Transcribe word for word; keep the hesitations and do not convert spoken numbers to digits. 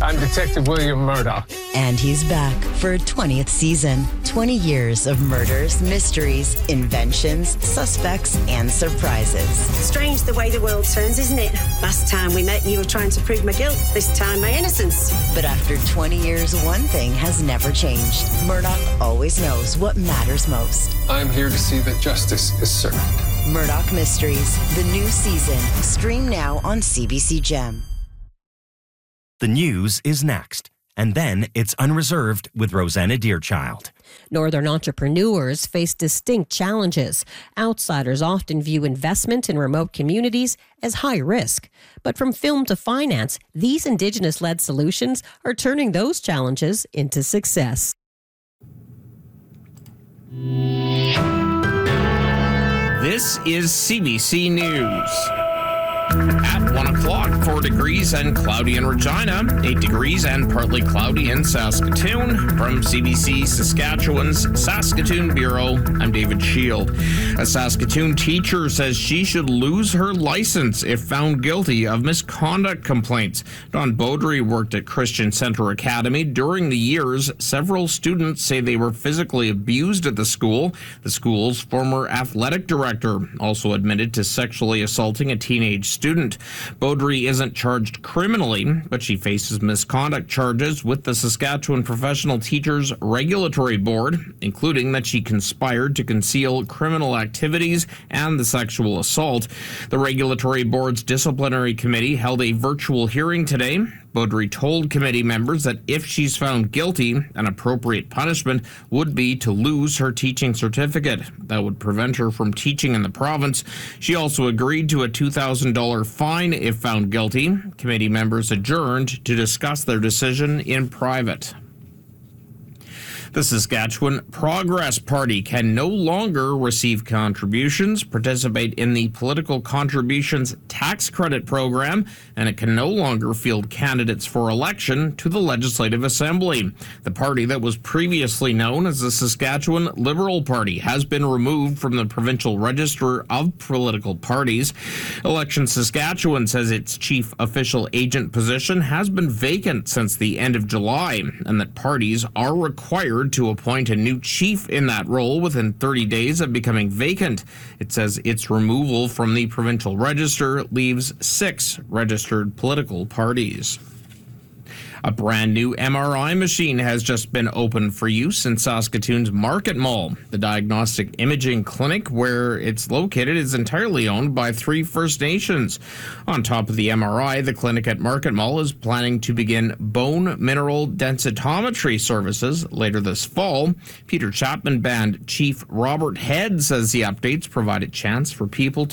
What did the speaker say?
I'm Detective William Murdoch. And he's back for a twentieth season. twenty years of murders, mysteries, inventions, suspects, and surprises. Strange the way the world turns, isn't it? Last time we met, you were trying to prove my guilt. This time, my innocence. But after twenty years, one thing has never changed. Murdoch always knows what matters most. I'm here to see that justice is served. Murdoch Mysteries, the new season. Stream now on C B C Gem. The news is next. And then it's Unreserved with Rosanna Deerchild. Northern entrepreneurs face distinct challenges. Outsiders often view investment in remote communities as high risk. But from film to finance, these Indigenous-led solutions are turning those challenges into success. This is C B C News. At one o'clock, four degrees and cloudy in Regina, eight degrees and partly cloudy in Saskatoon. From C B C Saskatchewan's Saskatoon Bureau, I'm David Shield. A Saskatoon teacher says she should lose her license if found guilty of misconduct complaints. Dawn Beaudry worked at Christian Centre Academy. During the years, several students say they were physically abused at the school. The school's former athletic director also admitted to sexually assaulting a teenage student. Beaudry isn't charged criminally, but she faces misconduct charges with the Saskatchewan Professional Teachers Regulatory Board, including that she conspired to conceal criminal activities and the sexual assault. The Regulatory Board's disciplinary committee held a virtual hearing today. Beaudry told committee members that if she's found guilty, an appropriate punishment would be to lose her teaching certificate. That would prevent her from teaching in the province. She also agreed to a two thousand dollars fine if found guilty. Committee members adjourned to discuss their decision in private. The Saskatchewan Progress Party can no longer receive contributions, participate in the Political Contributions Tax Credit Program, and it can no longer field candidates for election to the Legislative Assembly. The party that was previously known as the Saskatchewan Liberal Party has been removed from the provincial register of political parties. Election Saskatchewan says its chief official agent position has been vacant since the end of July, and that parties are required to appoint a new chief in that role within thirty days of becoming vacant. It says its removal from the provincial register leaves six registered political parties. A brand new M R I machine has just been opened for use in Saskatoon's Market Mall. The diagnostic imaging clinic where it's located is entirely owned by three First Nations. On top of the M R I, the clinic at Market Mall is planning to begin bone mineral densitometry services later this fall. Peter Chapman Band Chief Robert Head says the updates provide a chance for people to